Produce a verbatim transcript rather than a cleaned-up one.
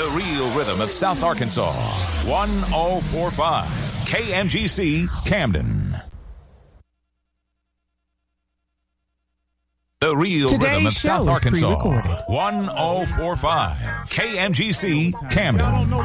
The real rhythm of South Arkansas. one oh four point five K M G C Camden. The real Today's rhythm of show South is Arkansas. pre-recorded. one oh four point five K M G C Camden.